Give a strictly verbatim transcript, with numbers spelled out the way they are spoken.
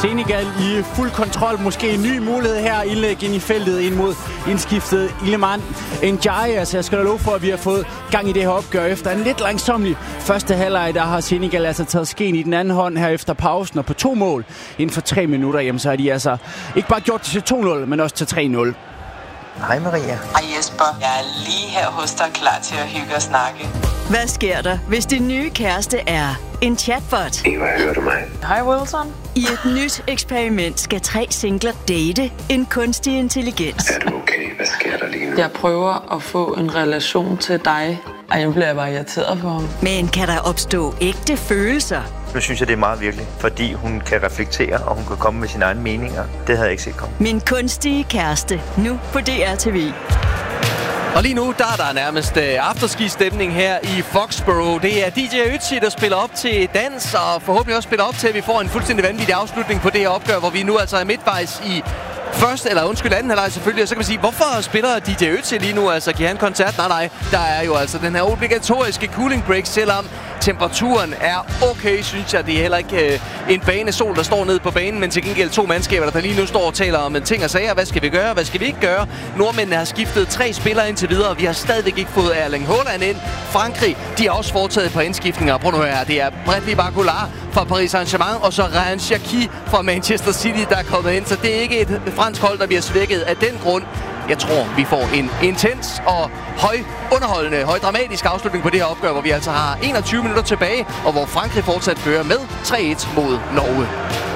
Senegal i fuld kontrol. Måske en ny mulighed her. Indlæg ind i feltet ind mod indskiftet Iliman Ndiaye. Altså jeg skal da love for, at vi har fået gang i det her opgør. Efter en lidt langsomlig første halvleg, der har Senegal altså taget skeen i den anden hånd her efter pausen. Og på to mål inden for tre minutter, jamen, så har de altså ikke bare gjort det til to nul, men også til tre nul. Hej Maria. Hej Jesper. Jeg er lige her hos dig klar til at hygge og snakke. Hvad sker der, hvis din nye kæreste er en chatbot? Eva, hører du mig? Hej Wilson. I et nyt eksperiment skal tre singler date en kunstig intelligens. Er du okay? Hvad sker der lige nu? Jeg prøver at få en relation til dig. Ej, nu bliver jeg bare irriteret på ham. Men kan der opstå ægte følelser? Nu synes jeg, det er meget virkelig, fordi hun kan reflektere, og hun kan komme med sine egne meninger. Det havde jeg ikke set komme. Min kunstige kæreste, nu på D R T V. Og lige nu, der er der nærmest uh, afterski-stemning her i Foxborough. Det er D J Ötzi, der spiller op til dans, og forhåbentlig også spiller op til, at vi får en fuldstændig vanvittig afslutning på det her opgør, hvor vi nu altså er midtvejs i første, eller undskyld, anden halvleg selvfølgelig. Og så kan man sige, hvorfor spiller D J Ötzi lige nu? Altså, giver han koncert? Nej, nej. Der er jo altså den her obligatoriske cooling break, selvom temperaturen er okay, synes jeg. Det er heller ikke øh, en bane sol, der står nede på banen, men til gengæld to mandskaber, der lige nu står og taler om en ting og sager. Hvad skal vi gøre? Hvad skal vi ikke gøre? Nordmændene har skiftet tre spillere indtil videre, og vi har stadigvæk ikke fået Erling Haaland ind. Frankrig, de har også foretaget et par indskiftninger. Prøv nu at høre, det er Bradley Barcola fra Paris Saint-Germain, og så Ryan Cherki fra Manchester City, der er kommet ind. Så det er ikke et fransk hold, der bliver svækket af den grund. Jeg tror, vi får en intens og høj underholdende, høj dramatisk afslutning på det her opgør, hvor vi altså har enogtyve minutter tilbage, og hvor Frankrig fortsat fører med tre et mod Norge.